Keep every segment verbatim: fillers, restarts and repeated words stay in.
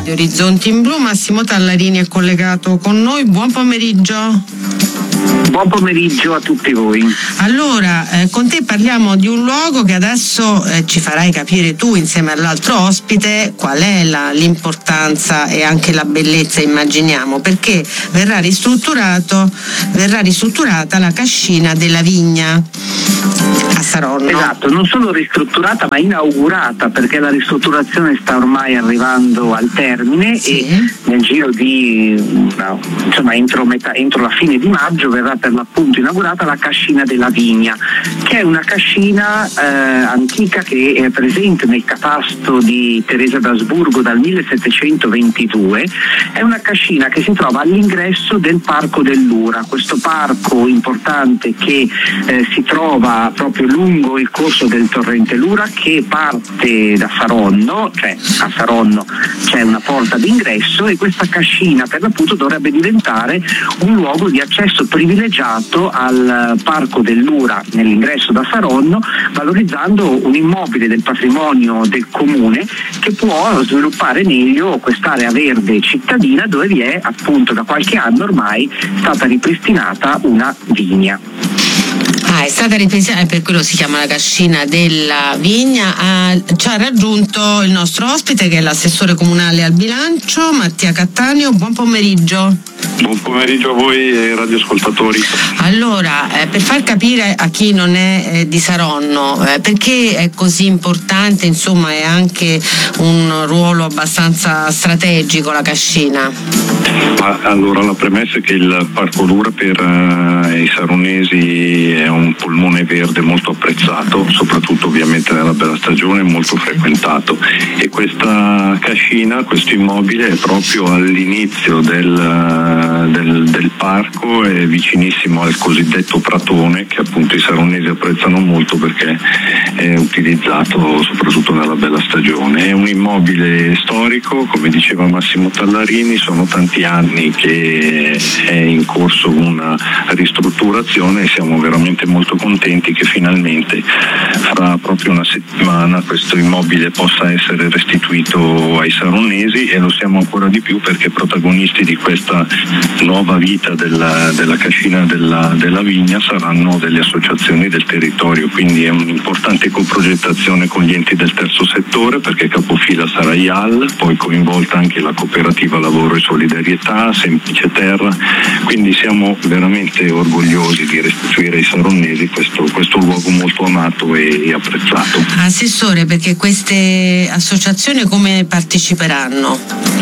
di Orizzonti in Blu. Massimo Tallarini è collegato con noi. Buon pomeriggio. Buon pomeriggio a tutti voi. Allora, eh, con te parliamo di un luogo che adesso eh, ci farai capire tu insieme all'altro ospite qual è la, l'importanza e anche la bellezza, immaginiamo, perché verrà ristrutturato, verrà ristrutturata la cascina della Vigna a Saronno. Esatto, non solo ristrutturata ma inaugurata, perché la ristrutturazione sta ormai arrivando al termine, sì. E nel giro di no, insomma entro, metà, entro la fine di maggio verrà per l'appunto inaugurata la cascina della Vigna, che è una cascina eh, antica che è presente nel catasto di Teresa d'Asburgo dal millesettecentoventidue. È una cascina che si trova all'ingresso del Parco dell'Ura, questo parco importante che eh, si trova proprio lungo il corso del torrente Lura, che parte da Saronno, cioè a Saronno c'è una porta d'ingresso, e questa cascina per l'appunto dovrebbe diventare un luogo di accesso privilegiato al Parco dell'Ura nell'ingresso da Saronno, valorizzando un immobile del patrimonio del comune che può sviluppare meglio quest'area verde cittadina, dove vi è appunto da qualche anno ormai stata ripristinata una vigna. Ah, è stata ripristinata, per quello si chiama la cascina della Vigna. Ah, ci ha raggiunto il nostro ospite, che è l'assessore comunale al bilancio, Mattia Cattaneo. Buon pomeriggio. Buon pomeriggio a voi e radioascoltatori. Allora, eh, per far capire a chi non è eh, di Saronno, eh, perché è così importante, insomma è anche un ruolo abbastanza strategico la cascina? Ma, allora, la premessa è che il Parco Lura per uh, i saronesi è un polmone verde molto apprezzato, soprattutto ovviamente nella bella stagione, molto frequentato, e questa cascina, questo immobile è proprio all'inizio del, del, del parco, è vicinissimo al cosiddetto pratone, che appunto i saronesi apprezzano molto perché è utilizzato soprattutto nella bella stagione. È un immobile storico, come diceva Massimo Tallarini, sono tanti anni che è in corso una ristrutturazione e siamo veramente molto contenti che finalmente fra proprio una settimana questo immobile possa essere restituito ai saronesi, e lo siamo ancora di più perché protagonisti di questa nuova vita della, della cascina della, della Vigna saranno delle associazioni del territorio, quindi è un'importante coprogettazione con gli enti del terzo settore, perché capofila sarà I A L, poi coinvolta anche la cooperativa Lavoro e Solidarietà, Semplice Terra, quindi siamo veramente orgogliosi di restituire ai saronesi questo, questo luogo molto amato e, e apprezzato. Assessore, perché queste associazioni come parteciperanno?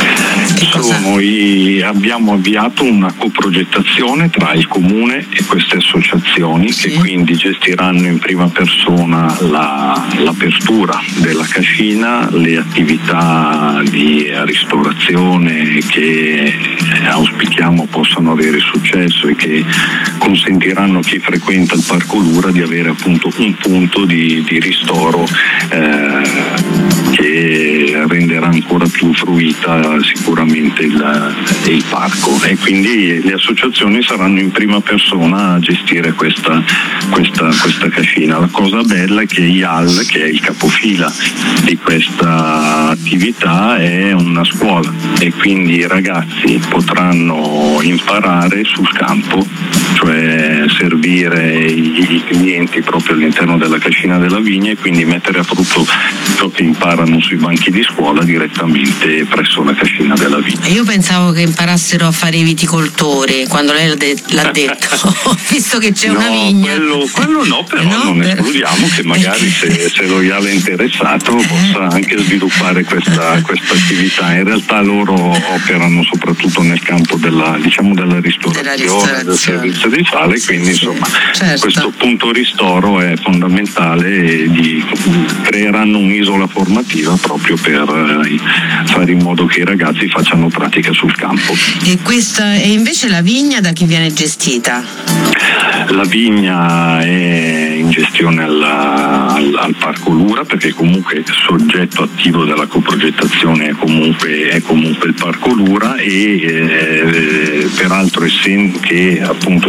Noi abbiamo avviato una coprogettazione tra il comune e queste associazioni, sì, che quindi gestiranno in prima persona la, l'apertura della cascina, le attività di ristorazione che auspichiamo possano avere successo e che consentiranno a chi frequenta il Parco Lura di avere appunto un punto di, di ristoro eh, che renderà ancora più fruita sicuramente il, il parco, e quindi le associazioni saranno in prima persona a gestire questa, questa, questa cascina. La cosa bella è che I A L, che è il capofila di questa attività, è una scuola, e quindi i ragazzi potranno imparare sul campo, cioè servire i clienti proprio all'interno della cascina della Vigna, e quindi mettere a frutto ciò che imparano sui banchi di scuola direttamente presso la cascina della Vigna. Io pensavo che imparassero a fare i viticoltori quando lei l'ha detto, visto che c'è no, una vigna. Quello, quello no, però no, non per... escludiamo che magari se, se lo I A L è interessato possa anche sviluppare questa, questa attività. In realtà loro operano soprattutto nel campo della, diciamo, della ristorazione, della ristorazione. del servizio di sale, sì, quindi sì, insomma certo. Questo punto ristoro è fondamentale, e di, creeranno un'isola formativa proprio per eh, fare in modo che i ragazzi facciano pratica sul campo. E questa e invece la vigna da chi viene gestita? La vigna è in gestione alla, al, al Parco Lura, perché comunque il soggetto attivo della coprogettazione è comunque, è comunque il Parco Lura, e eh, peraltro essendo che appunto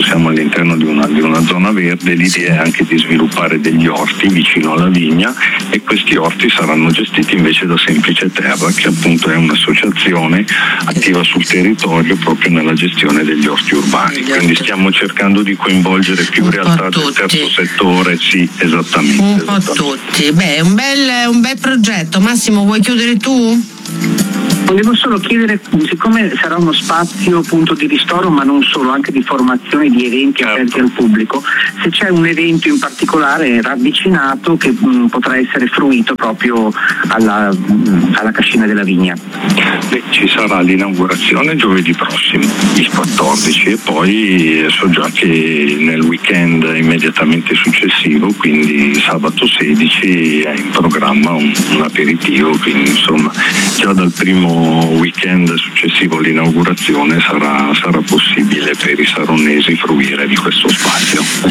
siamo all'interno di una, di una zona verde, l'idea è anche di sviluppare degli orti vicino alla vigna, e questi orti saranno gestiti invece da Semplice Terra, che appunto è un'associazione attiva sul territorio proprio nella gestione degli orti urbani. Quindi stiamo cercando di coinvolgere più realtà del terzo settore, sì, esattamente. Un po' esattamente. tutti. Beh, è un bel, un bel progetto. Massimo, vuoi chiudere tu? Volevo solo chiedere, siccome sarà uno spazio appunto di ristoro, ma non solo, anche di formazione, di eventi aperti certo. al pubblico, se c'è un evento in particolare ravvicinato che mh, potrà essere fruito proprio alla, mh, alla Cascina della Vigna. Beh, ci sarà l'inaugurazione giovedì prossimo, il quattordici, e poi so già che nel weekend immediatamente successivo, quindi sabato sedici, è in programma un, un aperitivo, quindi insomma già dal primo weekend successivo all'inaugurazione sarà, sarà possibile per i saronesi fruire di questo spazio.